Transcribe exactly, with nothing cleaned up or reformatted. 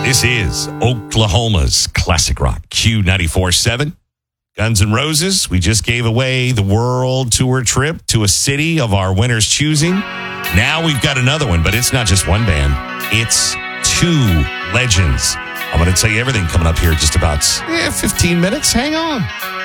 This is Oklahoma's classic rock, Q ninety-four point seven. Guns N' Roses, we just gave away the world tour trip to a city of our winner's choosing. Now we've got another one, but it's not just one band. It's two legends. I'm going to tell you everything coming up here in just about eh, fifteen minutes. Hang on.